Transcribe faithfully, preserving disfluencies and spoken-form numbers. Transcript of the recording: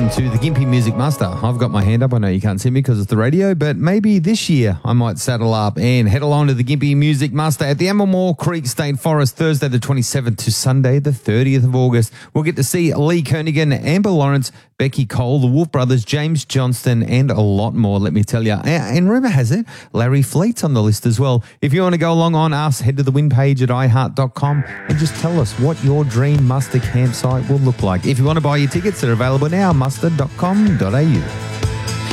on to the Gympie Music Muster. I've got my hand up. I know you can't see me because it's the radio, but maybe this year I might saddle up and head along to the Gympie Music Muster at the Ambermore Creek State Forest, Thursday the twenty-seventh to Sunday the thirtieth of August. We'll get to see Lee Kernaghan, Amber Lawrence, Becky Cole, the Wolf Brothers, James Johnston, and a lot more, let me tell you. And rumour has it, Larry Fleet's on the list as well. If you want to go along on us, head to the win page at i heart dot com and just tell us what your dream muster campsite will look like. If you want to buy your tickets, they're available now, muster dot com dot a u.